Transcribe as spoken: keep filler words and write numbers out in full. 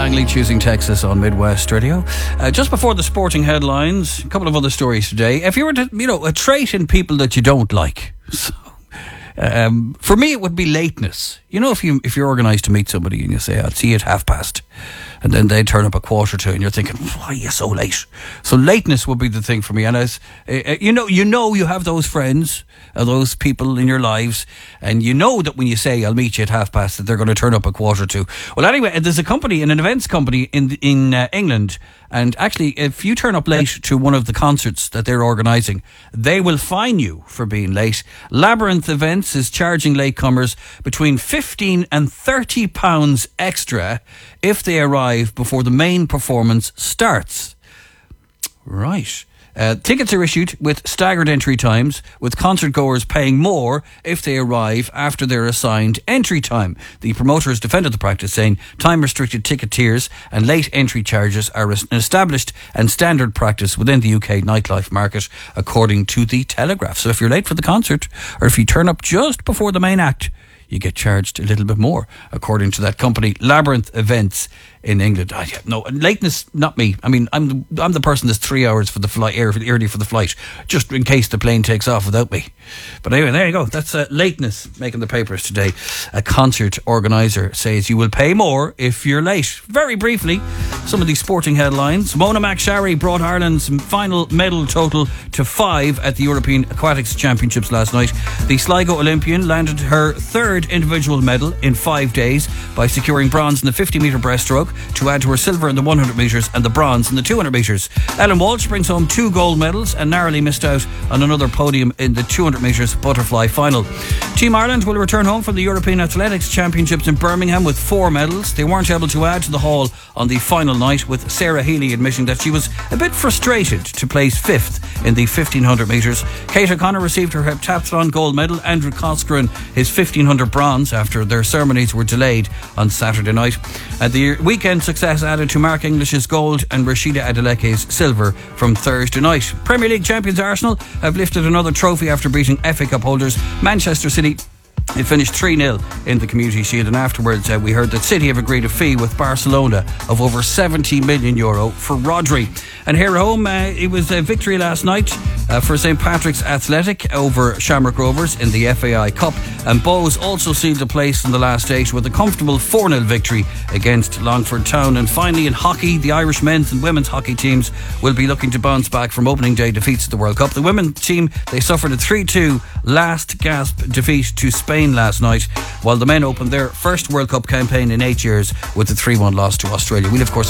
Langley choosing Texas on Midwest Radio. Uh, just before the sporting headlines, a couple of other stories today. If you were to, you know, a trait in people that you don't like. So, um, for me, it would be lateness. You know, if, you, if you're organised to meet somebody and you say, I'll see you at half past, and then they turn up a quarter to, and you're thinking, why are you so late? So lateness would be the thing for me. And as uh, you know, you know, you have those friends, uh, those people in your lives, and you know that when you say I'll meet you at half past, that they're going to turn up a quarter to. Well, anyway, there's a company, an events company in in uh, England, and actually, if you turn up late to one of the concerts that they're organising, they will fine you for being late. Labyrinth Events is charging latecomers between fifteen and thirty pounds extra if they arrive before the main performance starts. Right. Uh, tickets are issued with staggered entry times, with concert goers paying more if they arrive after their assigned entry time. The promoter has defended the practice, saying time-restricted ticket tiers and late entry charges are an established and standard practice within the U K nightlife market, according to the Telegraph. So if you're late for the concert, or if you turn up just before the main act, you get charged a little bit more, according to that company, Labyrinth Events in England. Oh, yeah, no, lateness, not me. I mean, I'm the, I'm the person that's three hours for the flight, early for the flight, just in case the plane takes off without me. But anyway, there you go. That's uh, lateness making the papers today. A concert organiser says you will pay more if you're late. Very briefly, some of these sporting headlines. Mona McSharry brought Ireland's final medal total to five at the European Aquatics Championships last night. The Sligo Olympian landed her third individual medal in five days by securing bronze in the fifty metre breaststroke to add to her silver in the one hundred metres and the bronze in the two hundred metres. Ellen Walsh brings home two gold medals and narrowly missed out on another podium in the two hundred metres butterfly final. Team Ireland will return home from the European Athletics Championships in Birmingham with four medals. They weren't able to add to the haul on the final night, with Sarah Healy admitting that she was a bit frustrated to place fifth in the fifteen hundred metres. Kate O'Connor received her heptathlon gold medal, Andrew Coscoran his fifteen hundred bronze after their ceremonies were delayed on Saturday night. And the weekend success added to Mark English's gold and Rashida Adeleke's silver from Thursday night. Premier League champions Arsenal have lifted another trophy after beating F A Cup holders Manchester City. It finished three nil in the Community Shield, and afterwards uh, we heard that City have agreed a fee with Barcelona of over seventy million euro for Rodri. And here at home, uh, it was a victory last night uh, for St Patrick's Athletic over Shamrock Rovers in the F A I Cup, and Bows also sealed a place in the last eight with a comfortable four nil victory against Longford Town. And finally, in hockey, the Irish men's and women's hockey teams will be looking to bounce back from opening day defeats at the World Cup. The women's team, they suffered a three two last gasp defeat to Spain last night, while the men opened their first World Cup campaign in eight years with a three one loss to Australia. We'll of course